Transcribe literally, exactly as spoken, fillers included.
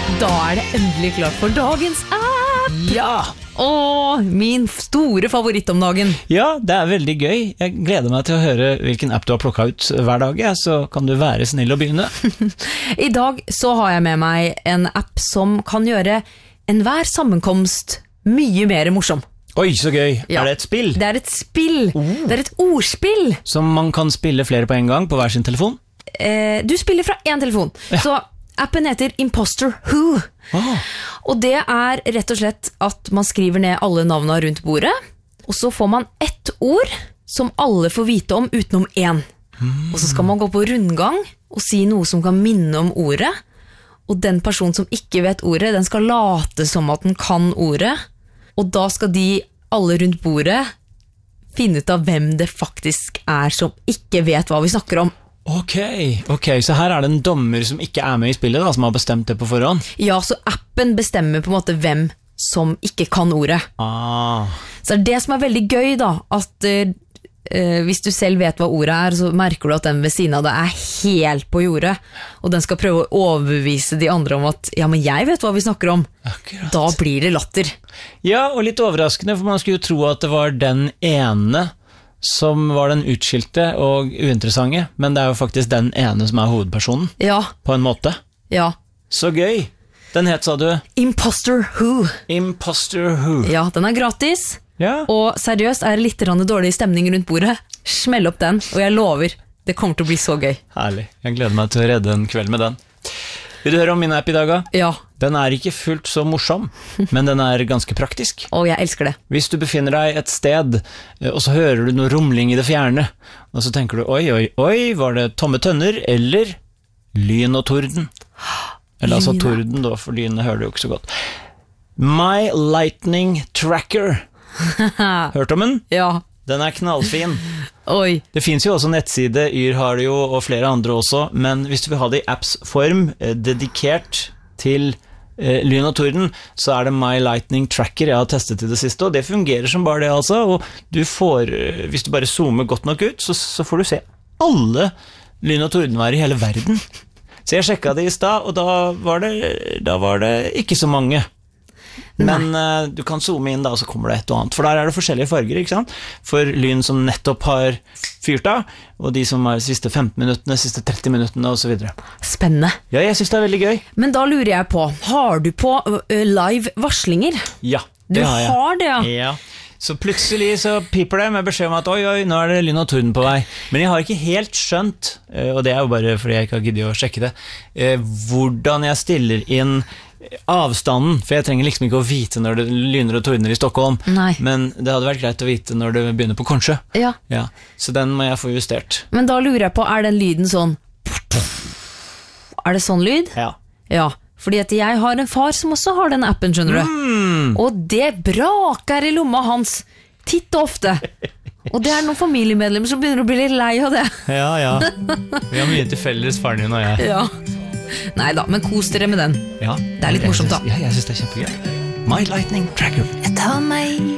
Da er det endelig klart for dagens app. Ja! Åh, min store favoritt om dagen. Ja, det er veldig gøy. Jeg gleder meg til å høre hvilken app du har plukket ut hver dag, ja, så kan du være snill å begynne. I dag så har jeg med meg en app som kan gjøre enhver sammenkomst mye mer morsom. Oi, så gøy. Ja. Er det et spill? Det er et spill. Oh. Det er et ordspill. Som man kan spille flere på en gang på hver sin telefon? Eh, du spiller fra en telefon. Ja. Så appen heter Imposter Who. Oh. Og det er rett og slett at man skriver ned alle navnene rundt bordet, og så får man ett ord som alle får vite om utenom én. Mm. Og så skal man gå på rundgang og si noe som kan minne om ordet, og den personen som ikke vet ordet, den skal late som at den kan ordet, og da skal de alle rundt bordet finne ut av hvem det faktisk er som ikke vet hva vi snakker om. Ok, ok, så her er det en dommer som ikke er med i spillet da, som har bestemt det på forhånd? Ja, så appen bestemmer på en måte hvem som ikke kan ordet. Ah. Så det er det som er veldig gøy da, at eh, hvis du selv vet hva ordet er, så merker du at den ved siden av deg er helt på jordet, og den skal prøve å overbevise de andre om at, ja, men jeg vet hva vi snakker om. Akkurat. Da blir det latter. Ja, og litt overraskende, for man skulle jo tro at det var den ene som var den utskilte og uinteressante, men det er jo faktisk den ene som er hovedpersonen, Ja, på en måte. ja. Så gøy. Den het, sa du? Imposter Who. Imposter Who. Ja, den er gratis, Ja. og seriøst er det litt rann dårlig stemning rundt bordet. Smell opp den, og jeg lover, det kommer til å bli så gøy. Herlig. Jeg gleder meg til å redde en kveld med den. Vil du høre om min app i dag, da? Ja, Den er ikke fullt så morsom, men den er ganske praktisk. og jeg elsker det. Hvis du befinner deg et sted, og så hører du noe rumling i det fjerne, og så tenker du, oi, oi, oi, var det tomme tønner, eller lyn og torden? Eller altså Lynet. torden da, for lynet hører du jo ikke så godt. My Lightning Tracker. Hørt om den? Ja, Den er knallfin. oi. Det finnes jo også nettside, Yr har det jo, og flere andre også, men hvis du vil ha det i apps-form, eh, dedikert til eh, lyn og torden, så er det My Lightning Tracker jeg har testet i det siste, og det fungerer som bare det altså, og du får, eh, hvis du bare zoomer godt nok ut, så, så får du se alle lyn og tordenvær i hele verden. Så jeg sjekket det i stad, og da var det, da var det ikke så mange. Men uh, du kan zoome inn da, og så kommer det et og annet. For der er det forskjellige farger, ikke sant? For lyn som nettopp har fyrt av, og de som er siste femten minuttene, siste tretti minuttene, og så videre. Spennende. Ja, jeg synes det er veldig gøy. Men da lurer jeg på, har du på ø, live varslinger? Ja, Du det har jeg. har det, ja. Ja. Så plutselig så piper det med beskjed om at oi, oi, nå er det lyn og torden på vei. Men jeg har ikke helt skjønt, eh, og det er jo bare fordi jeg ikke har giddet å sjekke det, eh, hvordan jeg stiller inn avstanden, for jeg trenger liksom ikke å vite når det lyner og tordner i Stockholm. Nei. Men det hadde vært greit å vite når det begynner på Kornsjø. Ja. Ja, så den må jeg få justert. Men da lurer jeg på, er den lyden sånn? Er det sånn lyd? Ja. Ja, fordi at jeg har en far som også har den appen, skjønner du. Mm. Og det braker i lomma hans, titt og ofte. Og det er noen familiemedlemmer som begynner å bli litt lei av det. Ja, ja. Vi har mye til felles, faren din og jeg. Ja. Neida, men kos dere med den. Ja. Det er litt morsomt da. Ja, jeg synes det er kjempegøy. My Lightning Tracker. Jeg tar meg